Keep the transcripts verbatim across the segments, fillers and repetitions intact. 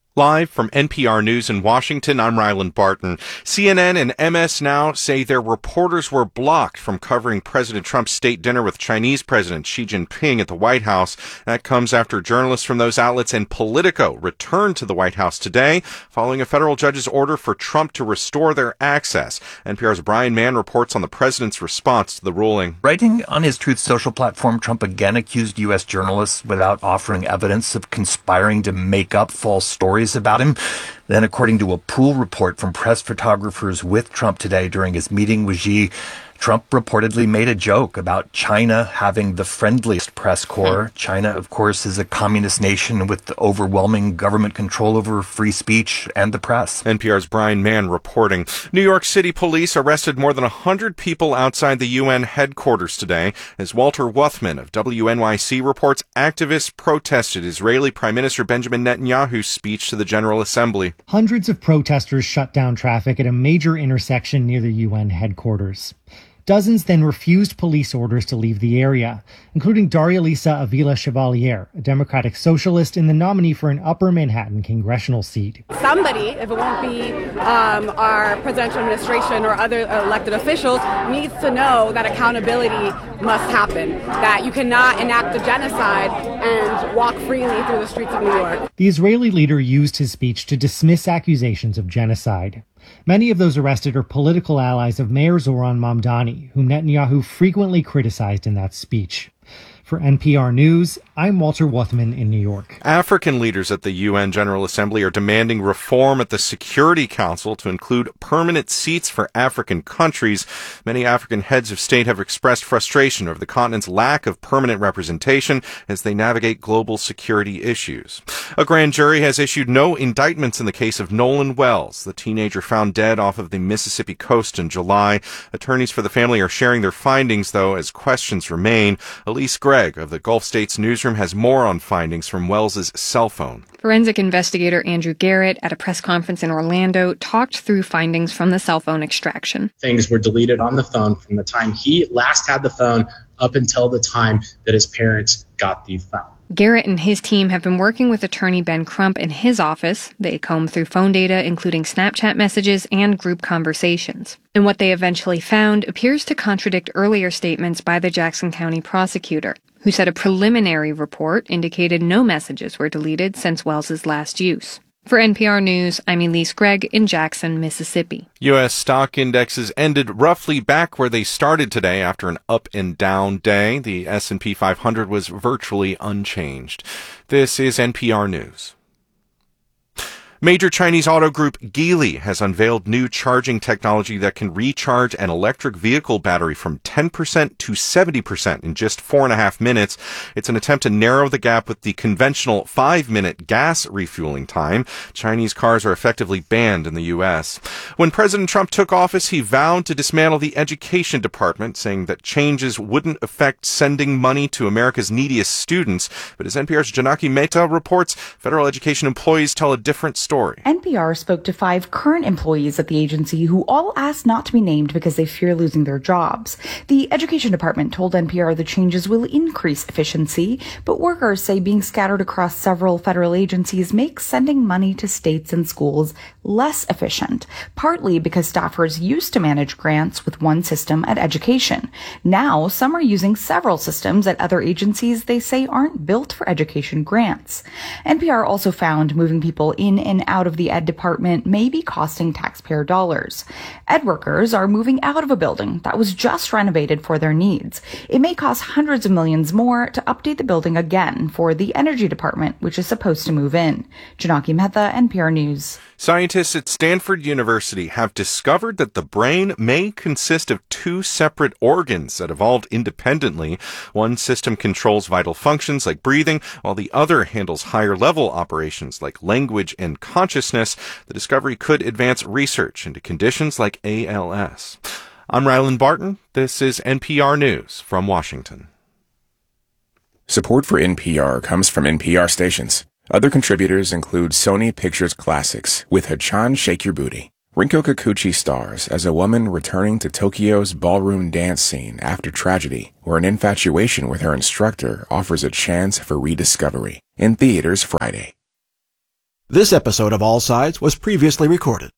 Live from N P R News in Washington, I'm Ryland Barton. C N N and M S Now say their reporters were blocked from covering President Trump's state dinner with Chinese President Xi Jinping at the White House. That comes after journalists from those outlets and Politico returned to the White House today, following a federal judge's order for Trump to restore their access. N P R's Brian Mann reports on the president's response to the ruling. Writing on his Truth Social platform, Trump again accused U S journalists without offering evidence of conspiring to make up false stories about him. Then, according to a pool report from press photographers with Trump today during his meeting with Xi, Trump reportedly made a joke about China having the friendliest press corps. China, of course, is a communist nation with overwhelming government control over free speech and the press. N P R's Brian Mann reporting. New York City police arrested more than one hundred people outside the U N headquarters today. As Walter Wuthman of W N Y C reports, activists protested Israeli Prime Minister Benjamin Netanyahu's speech to the General Assembly. Hundreds of protesters shut down traffic at a major intersection near the U N headquarters. Dozens then refused police orders to leave the area, including Daria Lisa Avila Chevalier, a Democratic socialist and the nominee for an Upper Manhattan congressional seat. Somebody, if it won't be um, our presidential administration or other elected officials, needs to know that accountability must happen, that you cannot enact a genocide and walk freely through the streets of New York. The Israeli leader used his speech to dismiss accusations of genocide. Many of those arrested are political allies of Mayor Zoran Mamdani, whom Netanyahu frequently criticized in that speech. For N P R News, I'm Walter Wuthman in New York. African leaders at the U N General Assembly are demanding reform at the Security Council to include permanent seats for African countries. Many African heads of state have expressed frustration over the continent's lack of permanent representation as they navigate global security issues. A grand jury has issued no indictments in the case of Nolan Wells, the teenager found dead off of the Mississippi coast in July. Attorneys for the family are sharing their findings, though, as questions remain. Elise Gregg of the Gulf States newsroom has more on findings from Wells's cell phone. Forensic investigator Andrew Garrett at a press conference in Orlando talked through findings from the cell phone extraction. Things were deleted on the phone from the time he last had the phone up until the time that his parents got the phone. Garrett and his team have been working with attorney Ben Crump in his office. They combed through phone data, including Snapchat messages and group conversations. And what they eventually found appears to contradict earlier statements by the Jackson County prosecutor, who said a preliminary report indicated no messages were deleted since Wells's last use. For N P R News, I'm Elise Gregg in Jackson, Mississippi. U S stock indexes ended roughly back where they started today after an up and down day. The S and P five hundred was virtually unchanged. This is N P R News. Major Chinese auto group Geely has unveiled new charging technology that can recharge an electric vehicle battery from ten percent to seventy percent in just four and a half minutes. It's an attempt to narrow the gap with the conventional five-minute gas refueling time. Chinese cars are effectively banned in the U S. When President Trump took office, he vowed to dismantle the education department, saying that changes wouldn't affect sending money to America's neediest students. But as N P R's Janaki Mehta reports, federal education employees tell a different story. Story. N P R spoke to five current employees at the agency who all asked not to be named because they fear losing their jobs. The education department told N P R the changes will increase efficiency, but workers say being scattered across several federal agencies makes sending money to states and schools less efficient, partly because staffers used to manage grants with one system at education. Now, some are using several systems at other agencies they say aren't built for education grants. N P R also found moving people in and out of the ed department may be costing taxpayer dollars. Ed workers are moving out of a building that was just renovated for their needs. It may cost hundreds of millions more to update the building again for the energy department, which is supposed to move in. Janaki Mehta, N P R News. Scientists at Stanford University have discovered that the brain may consist of two separate organs that evolved independently. One system controls vital functions like breathing, while the other handles higher-level operations like language and consciousness. The discovery could advance research into conditions like A L S. I'm Ryland Barton. This is N P R News from Washington. Support for N P R comes from N P R stations. Other contributors include Sony Pictures Classics with Hachan Shake Your Booty. Rinko Kikuchi stars as a woman returning to Tokyo's ballroom dance scene after tragedy, where an infatuation with her instructor offers a chance for rediscovery. In theaters Friday. This episode of All Sides was previously recorded.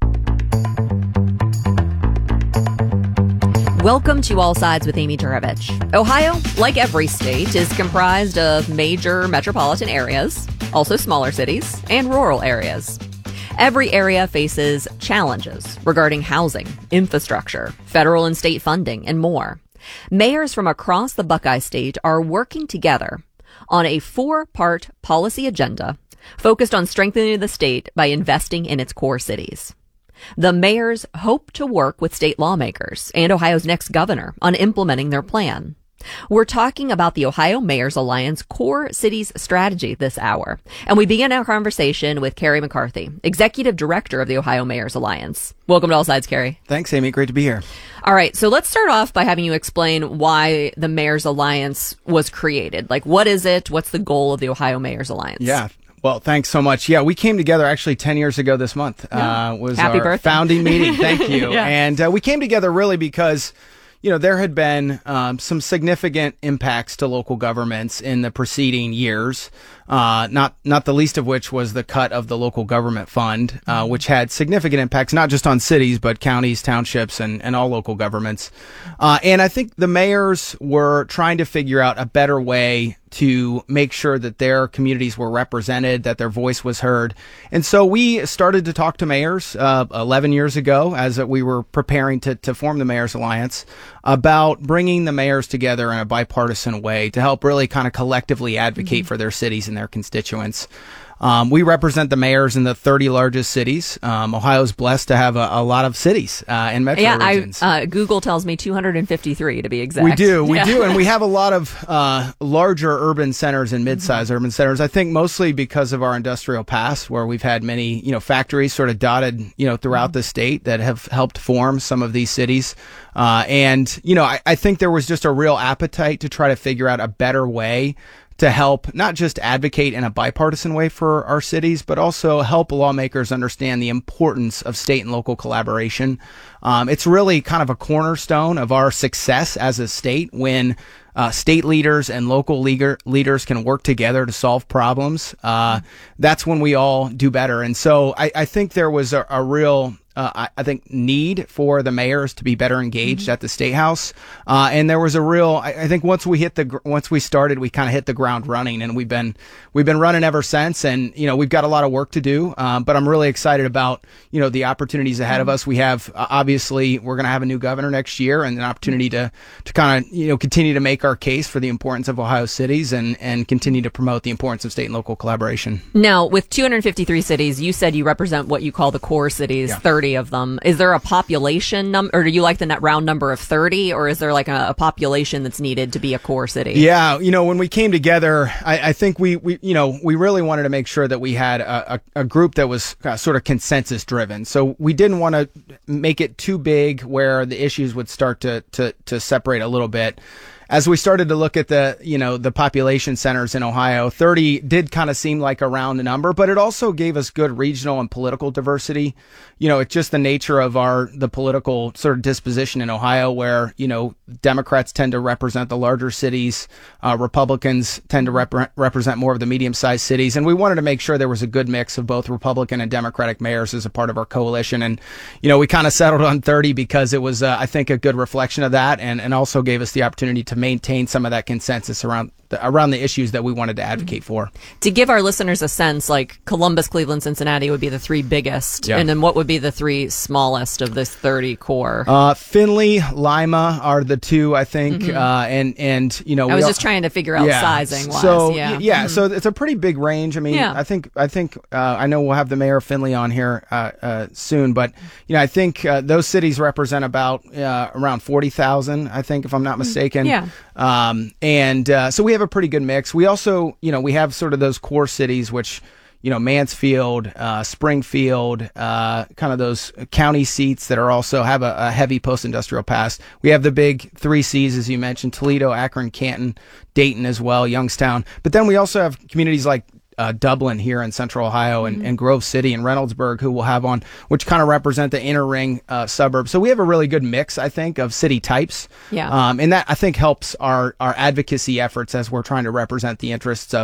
Welcome to All Sides with Amy Turovich. Ohio, like every state, is comprised of major metropolitan areas, also smaller cities, and rural areas. Every area faces challenges regarding housing, infrastructure, federal and state funding, and more. Mayors from across the Buckeye State are working together on a four-part policy agenda focused on strengthening the state by investing in its core cities. The mayors hope to work with state lawmakers and Ohio's next governor on implementing their plan. We're talking about the Ohio Mayors Alliance Core Cities Strategy this hour, and we begin our conversation with Carrie McCarthy, Executive Director of the Ohio Mayors Alliance. Welcome to All Sides, Carrie. Thanks, Amy. Great to be here. All right, so let's start off by having you explain why the Mayors Alliance was created. Like, what is it? What's the goal of the Ohio Mayors Alliance? Yeah. Well, thanks so much. Yeah, we came together actually ten years ago this month. Yeah. Uh, was Happy our birthday. founding meeting. Thank you. Yeah. And uh, we came together really because, you know, there had been um, some significant impacts to local governments in the preceding years. Uh, not not the least of which was the cut of the local government fund, uh, which had significant impacts not just on cities but counties, townships, and, and all local governments. Uh, and I think the mayors were trying to figure out a better way to make sure that their communities were represented, that their voice was heard. And so we started to talk to mayors uh, eleven years ago as we were preparing to, to form the Mayors Alliance about bringing the mayors together in a bipartisan way to help really kind of collectively advocate mm-hmm. for their cities and their constituents. Um, we represent the mayors in the thirty largest cities. Um, Ohio's blessed to have a, a lot of cities uh, and metro yeah, regions. I, uh, Google tells me two hundred fifty-three to be exact. We do, we yeah. do, and we have a lot of uh, larger urban centers and mid-sized mm-hmm. urban centers. I think mostly because of our industrial past, where we've had many, you know, factories sort of dotted, you know, throughout mm-hmm. the state that have helped form some of these cities. Uh, and you know, I, I think there was just a real appetite to try to figure out a better way to help not just advocate in a bipartisan way for our cities, but also help lawmakers understand the importance of state and local collaboration. Um, it's really kind of a cornerstone of our success as a state when uh, state leaders and local leader, leaders can work together to solve problems. Uh, that's when we all do better. And so I, I think there was a, a real Uh, I, I think need for the mayors to be better engaged mm-hmm. at the State House, uh, and there was a real. I, I think once we hit the gr- once we started, we kind of hit the ground running, and we've been we've been running ever since. And you know, we've got a lot of work to do, um, but I'm really excited about you know the opportunities ahead mm-hmm. of us. We have uh, obviously we're going to have a new governor next year, and an opportunity to to kind of you know continue to make our case for the importance of Ohio cities and and continue to promote the importance of state and local collaboration. Now, with two hundred fifty-three cities, you said you represent what you call the core cities. Yeah. thirty of them. Is there a population number, or do you like the net round number of thirty, or is there like a, a population that's needed to be a core city? Yeah, you know, when we came together, I, I think we, we, you know, we really wanted to make sure that we had a, a, a group that was uh, sort of consensus driven. So we didn't want to make it too big where the issues would start to, to, to separate a little bit. As we started to look at the, you know, the population centers in Ohio, thirty did kind of seem like a round number, but it also gave us good regional and political diversity. You know, it's just the nature of our, the political sort of disposition in Ohio where, you know, Democrats tend to represent the larger cities, uh, Republicans tend to rep- represent more of the medium-sized cities. And we wanted to make sure there was a good mix of both Republican and Democratic mayors as a part of our coalition. And, you know, we kind of settled on thirty because it was, uh, I think, a good reflection of that and, and also gave us the opportunity to maintain some of that consensus around the, around the issues that we wanted to advocate for. To give our listeners a sense, like Columbus, Cleveland, Cincinnati would be the three biggest, yeah. and then what would be the three smallest of this thirty core? Uh, Findlay, Lima are the two, I think, mm-hmm. uh, and and you know, I was all, just trying to figure out yeah. sizing wise. So yeah, yeah, mm-hmm. so it's a pretty big range. I mean, yeah. I think I think uh, I know we'll have the mayor of Findlay on here uh, uh, soon, but you know, I think uh, those cities represent about uh, around forty thousand. I think, if I'm not mistaken. Yeah. Um, and uh, so we have a pretty good mix. We also, you know, we have sort of those core cities, which, you know, Mansfield, uh, Springfield, uh, kind of those county seats that are also have a, a heavy post-industrial past. We have the big three C's, as you mentioned, Toledo, Akron, Canton, Dayton as well, Youngstown. But then we also have communities like Uh, Dublin here in Central Ohio and, mm-hmm. and Grove City and Reynoldsburg, who we'll have on, which kind of represent the inner ring uh, suburbs. So we have a really good mix, I think, of city types. Yeah. Um, and that, I think, helps our, our advocacy efforts as we're trying to represent the interests of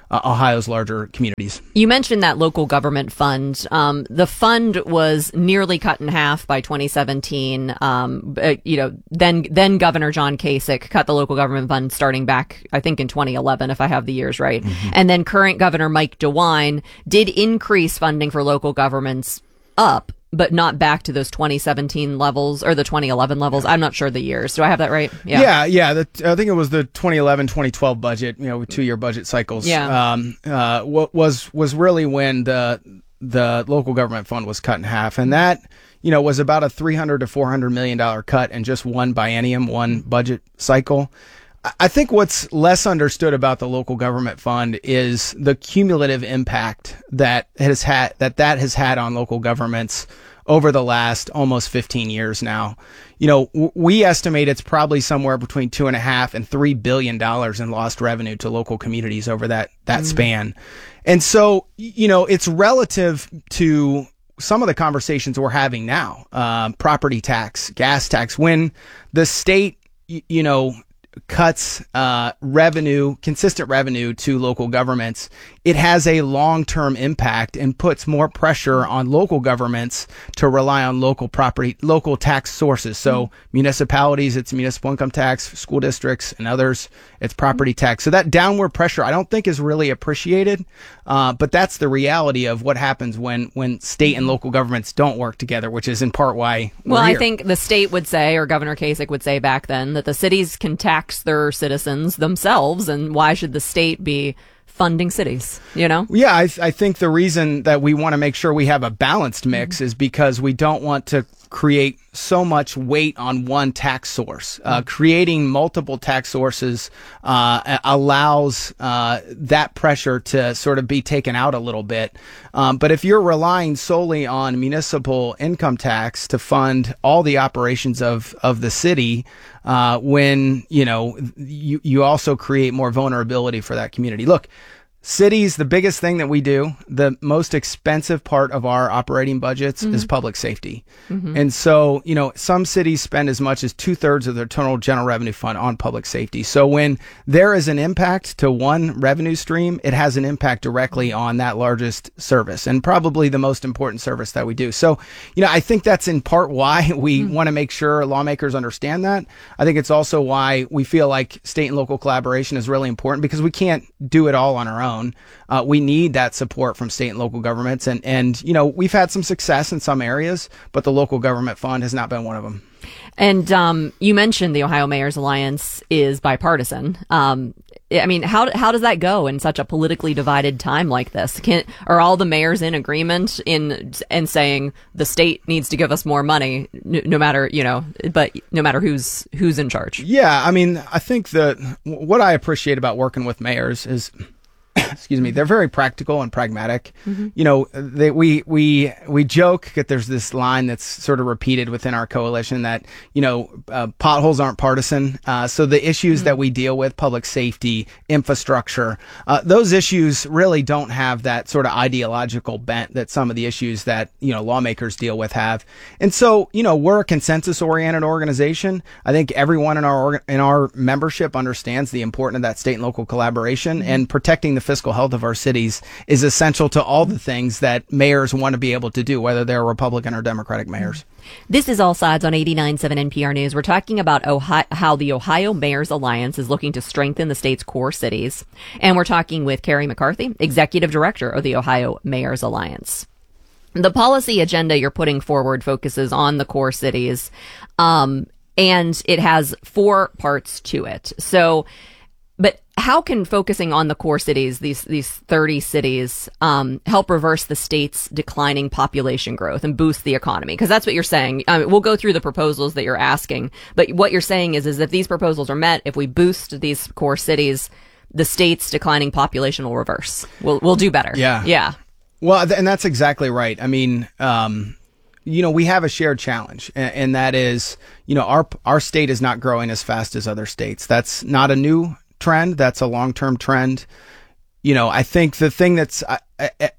uh, Ohio's larger communities. You mentioned that local government fund. Um, the fund was nearly cut in half by twenty seventeen. Um, uh, you know, then then Governor John Kasich cut the local government fund starting back, I think, in twenty eleven, if I have the years right. Mm-hmm. And then current Governor Mike DeWine did increase funding for local governments up, but not back to those twenty seventeen levels or the twenty eleven levels. I'm not sure the years. Do I have that right? Yeah, yeah. yeah the, I think it was the twenty eleven, twenty twelve budget, you know, two year budget cycles. Yeah. Um, uh, what was, was really when the, the local government fund was cut in half. And that, you know, was about a three hundred to four hundred million dollars cut in just one biennium, one budget cycle. I think what's less understood about the local government fund is the cumulative impact that has had, that that has had on local governments over the last almost fifteen years now. You know, w- we estimate it's probably somewhere between two and a half and three billion dollars in lost revenue to local communities over that, that mm. span. And so, you know, it's relative to some of the conversations we're having now, um, property tax, gas tax, when the state, y- you know, cuts uh, revenue, consistent revenue to local governments, it has a long-term impact and puts more pressure on local governments to rely on local property, local tax sources. So mm-hmm. municipalities, it's municipal income tax, school districts, and others, it's property mm-hmm. tax. So that downward pressure, I don't think is really appreciated, uh, but that's the reality of what happens when when state and local governments don't work together, which is in part why we're Well, here. I think the state would say, or Governor Kasich would say back then, that the cities can tax their citizens themselves, and why should the state be funding cities, you know? Yeah, I, th- I think the reason that we want to make sure we have a balanced mix mm-hmm. is because we don't want to create so much weight on one tax source. Uh, mm-hmm. Creating multiple tax sources uh, allows uh, that pressure to sort of be taken out a little bit. Um, but if you're relying solely on municipal income tax to fund all the operations of, of the city, uh, when, you know, you, you also create more vulnerability for that community. Look, cities, the biggest thing that we do, the most expensive part of our operating budgets mm-hmm. is public safety. Mm-hmm. And so, you know, some cities spend as much as two thirds of their total general revenue fund on public safety. So when there is an impact to one revenue stream, it has an impact directly on that largest service and probably the most important service that we do. So, you know, I think that's in part why we mm-hmm. want to make sure lawmakers understand that. I think it's also why we feel like state and local collaboration is really important, because we can't do it all on our own. Uh, we need that support from state and local governments. And, and, you know, we've had some success in some areas, but the local government fund has not been one of them. And um, you mentioned the Ohio Mayors Alliance is bipartisan. Um, I mean, how how does that go in such a politically divided time like this? Can, are all the mayors in agreement in and saying the state needs to give us more money, no, no matter, you know, but no matter who's who's in charge? Yeah, I mean, I think that what I appreciate about working with mayors is, excuse me, they're very practical and pragmatic. Mm-hmm. You know, they, we we we joke that there's this line that's sort of repeated within our coalition that, you know, uh, potholes aren't partisan. Uh, so the issues mm-hmm. that we deal with, public safety, infrastructure, uh, those issues really don't have that sort of ideological bent that some of the issues that, you know, lawmakers deal with have. And so, you know, we're a consensus-oriented organization. I think everyone in our in our membership understands the importance of that state and local collaboration, mm-hmm. and protecting the fiscal health of our cities is essential to all the things that mayors want to be able to do, whether they're Republican or Democratic mayors. This is All Sides on eighty-nine point seven N P R News. We're talking about Ohio, how the Ohio Mayors Alliance is looking to strengthen the state's core cities. And we're talking with Carrie McCarthy, Executive Director of the Ohio Mayors Alliance. The policy agenda you're putting forward focuses on the core cities, um, and it has four parts to it. So, but how can focusing on the core cities, these these thirty cities, um, help reverse the state's declining population growth and boost the economy? Because that's what you're saying. I mean, we'll go through the proposals that you're asking, but what you're saying is, is if these proposals are met, if we boost these core cities, the state's declining population will reverse. We'll we'll do better. Yeah. Yeah. Well, and that's exactly right. I mean, um, you know, we have a shared challenge, and, and that is, you know, our our state is not growing as fast as other states. That's not a new trend. That's a long-term trend. You know, I think the thing that's uh, uh, uh,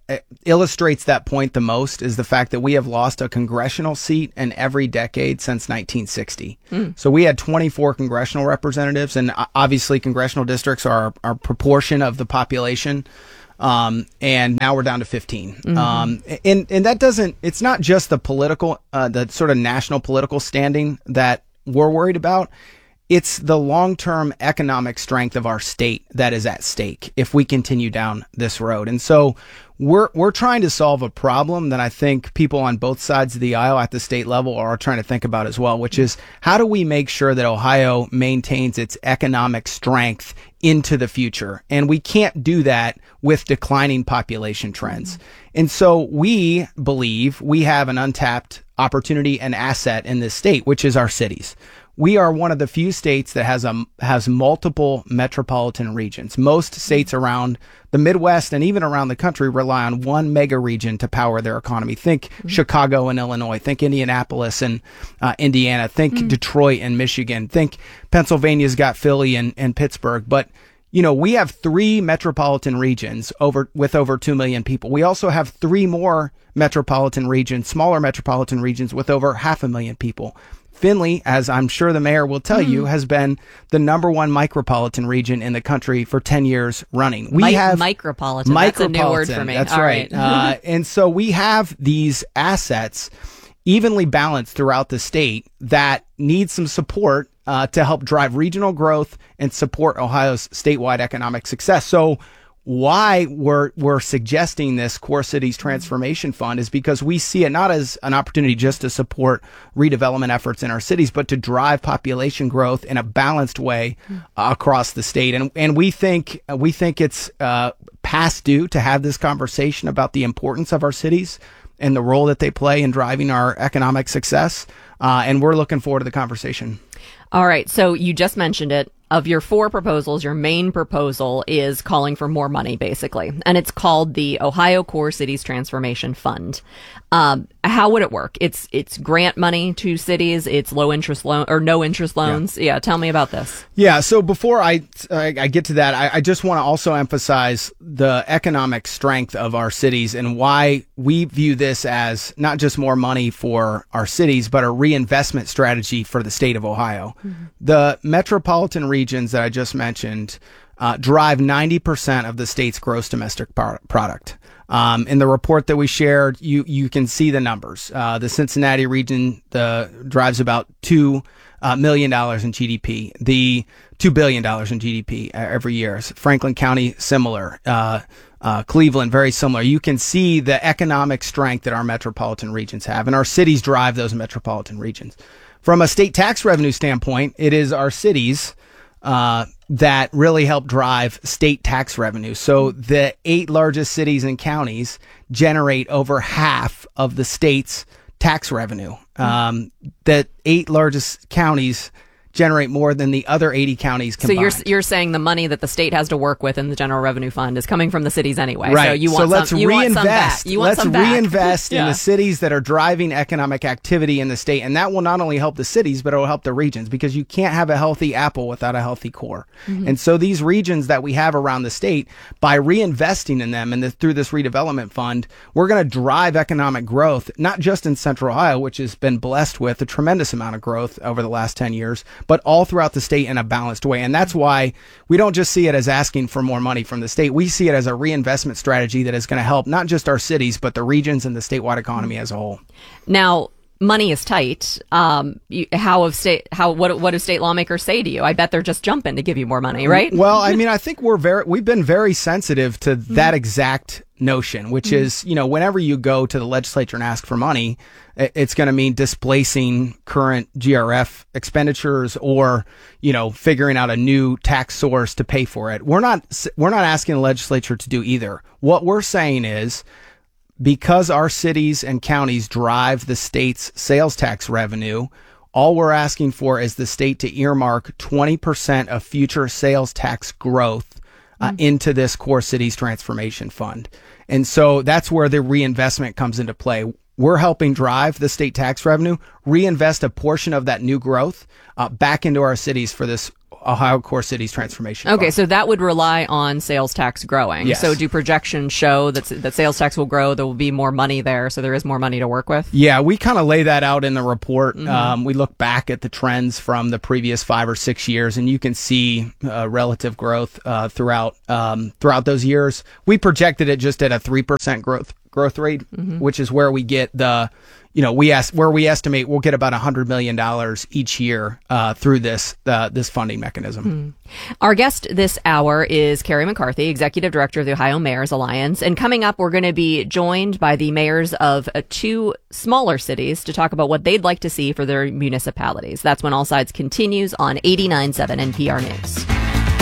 illustrates that point the most is the fact that we have lost a congressional seat in every decade since nineteen sixty. Mm. So we had twenty-four congressional representatives, and obviously congressional districts are a proportion of the population. Um, and now we're down to fifteen. Mm-hmm. Um, and, and that doesn't, it's not just the political, uh, the sort of national political standing that we're worried about. It's the long-term economic strength of our state that is at stake if we continue down this road. And so we're we're trying to solve a problem that I think people on both sides of the aisle at the state level are trying to think about as well, which is how do we make sure that Ohio maintains its economic strength into the future? And we can't do that with declining population trends. Mm-hmm. And so we believe we have an untapped opportunity and asset in this state, which is our cities. We are one of the few states that has a, has multiple metropolitan regions. Most states around the Midwest and even around the country rely on one mega region to power their economy. Think mm-hmm. Chicago and Illinois. Think Indianapolis and uh, Indiana. Think mm-hmm. Detroit and Michigan. Think Pennsylvania's got Philly and, and Pittsburgh. But you know, we have three metropolitan regions over with over two million people. We also have three more metropolitan regions, smaller metropolitan regions with over half a million people. Findlay, as I'm sure the mayor will tell mm. you, has been the number one micropolitan region in the country for ten years running. We Mi- have micropolitan. micropolitan. That's a new word for me. That's All right. right. uh, and so we have these assets evenly balanced throughout the state that need some support uh, to help drive regional growth and support Ohio's statewide economic success. So why we're we're suggesting this Core Cities Transformation Fund is because we see it not as an opportunity just to support redevelopment efforts in our cities, but to drive population growth in a balanced way uh, across the state. And and we think we think it's uh, past due to have this conversation about the importance of our cities and the role that they play in driving our economic success. Uh, and we're looking forward to the conversation. All right. So you just mentioned it. Of your four proposals, your main proposal is calling for more money, basically. And it's called the Ohio Core Cities Transformation Fund. Um, how would it work? It's it's grant money to cities. It's low interest loan or no interest loans. Yeah. yeah tell me about this. Yeah. So before I I, I get to that, I, I just want to also emphasize the economic strength of our cities and why we view this as not just more money for our cities, but a reinvestment strategy for the state of Ohio. Mm-hmm. The metropolitan regions that I just mentioned uh, drive ninety percent of the state's gross domestic par- product. Um, in the report that we shared, you you can see the numbers. Uh, the Cincinnati region the drives about two uh, million dollars in G D P. The two billion dollars in G D P every year. Franklin County, similar. Uh, uh, Cleveland, very similar. You can see the economic strength that our metropolitan regions have, and our cities drive those metropolitan regions. From a state tax revenue standpoint, it is our cities uh, that really help drive state tax revenue. So the eight largest cities and counties generate over half of the state's tax revenue. Um, the eight largest counties generate more than the other eighty counties combined. So you're you're saying the money that the state has to work with in the general revenue fund is coming from the cities anyway. Right. So you want so let's some, you reinvest. Want some back. You want let's some back. reinvest yeah. in the cities that are driving economic activity in the state, and that will not only help the cities, but it will help the regions because you can't have a healthy apple without a healthy core. Mm-hmm. And so these regions that we have around the state, by reinvesting in them and the, through this redevelopment fund, we're going to drive economic growth, not just in Central Ohio, which has been blessed with a tremendous amount of growth over the last ten years, but all throughout the state in a balanced way. And that's why we don't just see it as asking for more money from the state. We see it as a reinvestment strategy that is going to help not just our cities, but the regions and the statewide economy as a whole. Now, money is tight. Um, you, how of state? How what? What do state lawmakers say to you? I bet they're just jumping to give you more money, right? Well, I mean, I think we're very we've been very sensitive to that exact notion, which mm-hmm. is, you know, whenever you go to the legislature and ask for money, it's going to mean displacing current G R F expenditures or, you know, figuring out a new tax source to pay for it. We're not we're not asking the legislature to do either. What we're saying is, because our cities and counties drive the state's sales tax revenue, all we're asking for is the state to earmark twenty percent of future sales tax growth uh, mm. into this Core Cities Transformation Fund. And so that's where the reinvestment comes into play. We're helping drive the state tax revenue, reinvest a portion of that new growth uh, back into our cities for this Ohio Core Cities Transformation Okay, Fund. so that would rely on sales tax growing. Yes. So do projections show that that sales tax will grow? There will be more money there, so there is more money to work with? Yeah, we kind of lay that out in the report. Mm-hmm. Um, we look back at the trends from the previous five or six years, and you can see uh, relative growth uh, throughout um, throughout those years. We projected it just at a three percent growth growth rate, Mm-hmm. which is where we get the, you know, we ask where we estimate we'll get about one hundred million dollars each year uh, through this uh, this funding mechanism. Mm. Our guest this hour is Carrie McCarthy, Executive Director of the Ohio Mayors Alliance. And coming up, we're going to be joined by the mayors of uh, two smaller cities to talk about what they'd like to see for their municipalities. That's when All Sides continues on eighty-nine point seven N P R News.